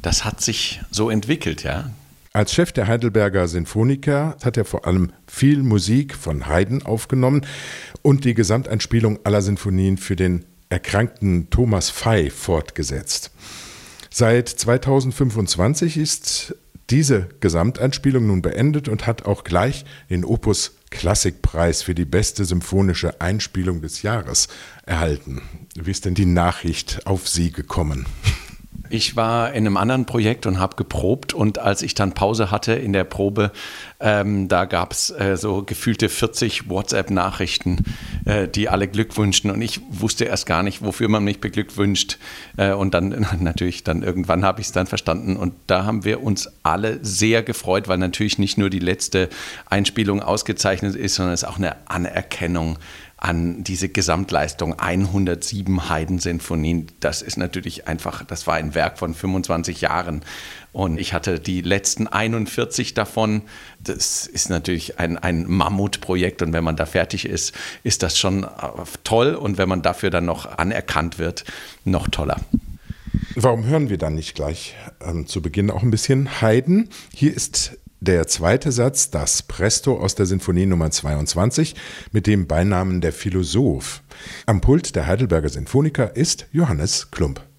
das hat sich so entwickelt, ja. Als Chef der Heidelberger Sinfoniker hat er vor allem viel Musik von Haydn aufgenommen und die Gesamteinspielung aller Sinfonien für den erkrankten Thomas Fey fortgesetzt. Seit 2025 ist diese Gesamteinspielung nun beendet und hat auch gleich den Opus Klassikpreis für die beste symphonische Einspielung des Jahres erhalten. Wie ist denn die Nachricht auf Sie gekommen? Ich war in einem anderen Projekt und habe geprobt, und als ich dann Pause hatte in der Probe, da gab es so gefühlte 40 WhatsApp-Nachrichten, die alle Glück wünschten, und ich wusste erst gar nicht, wofür man mich beglückwünscht, und dann natürlich dann irgendwann habe ich es dann verstanden, und da haben wir uns alle sehr gefreut, weil natürlich nicht nur die letzte Einspielung ausgezeichnet ist, sondern es ist auch eine Anerkennung an diese Gesamtleistung, 107 Haydn-Sinfonien. Das ist natürlich einfach, das war ein Werk von 25 Jahren. Und ich hatte die letzten 41 davon. Das ist natürlich ein Mammutprojekt. Und wenn man da fertig ist, ist das schon toll. Und wenn man dafür dann noch anerkannt wird, noch toller. Warum hören wir dann nicht gleich zu Beginn auch ein bisschen Haydn? Hier ist der zweite Satz, das Presto aus der Sinfonie Nummer 22 mit dem Beinamen der Philosoph. Am Pult der Heidelberger Sinfoniker ist Johannes Klump.